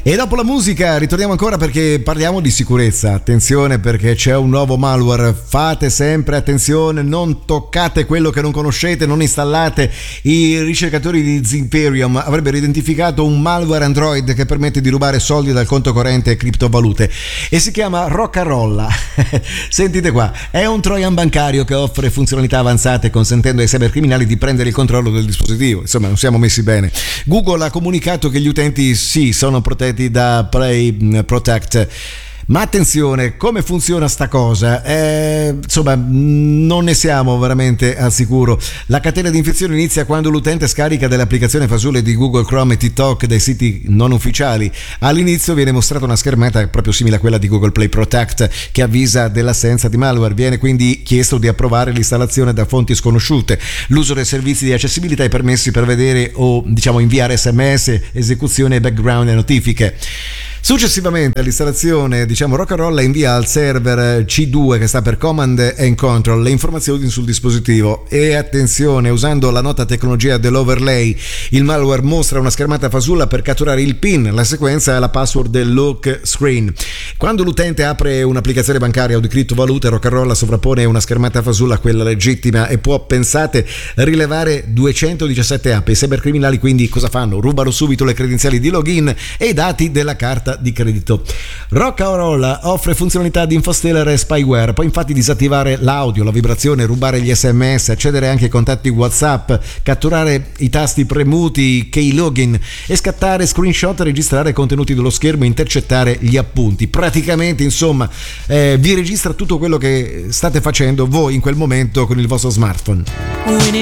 E dopo la musica ritorniamo ancora perché parliamo di sicurezza. Attenzione, perché c'è un nuovo malware. Fate sempre attenzione, non toccate quello che non conoscete, non installate. I ricercatori di Zimperium avrebbero identificato un malware Android che permette di rubare soldi dal conto corrente e criptovalute e si chiama Rockarolla. Sentite qua, è un trojan bancario che offre funzionalità avanzate consentendo ai cybercriminali di prendere il controllo del dispositivo. Insomma, non siamo messi bene. Google ha comunicato che gli utenti sì sono protetti da Play Protect. Ma attenzione, come funziona sta cosa? Insomma, non ne siamo veramente al sicuro. La catena di infezione inizia quando l'utente scarica delle applicazioni fasulle di Google Chrome e TikTok dai siti non ufficiali. All'inizio viene mostrata una schermata proprio simile a quella di Google Play Protect che avvisa dell'assenza di malware. Viene quindi chiesto di approvare l'installazione da fonti sconosciute. L'uso dei servizi di accessibilità è permessi per vedere o inviare SMS, esecuzione, background e notifiche. Successivamente all'installazione, Rockarolla invia al server C2, che sta per Command and Control, le informazioni sul dispositivo. E attenzione, usando la nota tecnologia dell'overlay, il malware mostra una schermata fasulla per catturare il PIN, la sequenza e la password del lock screen. Quando l'utente apre un'applicazione bancaria o di criptovalute, Rockarolla sovrappone una schermata fasulla a quella legittima e può, pensate, rilevare 217 app. I cybercriminali quindi cosa fanno? Rubano subito le credenziali di login e i dati della carta di credito. Rockarolla offre funzionalità di infosteller e spyware. Può infatti disattivare l'audio, la vibrazione, rubare gli SMS, accedere anche ai contatti WhatsApp, catturare i tasti premuti, keylogin e scattare screenshot, registrare contenuti dello schermo e intercettare gli appunti. Praticamente, vi registra tutto quello che state facendo voi in quel momento con il vostro smartphone.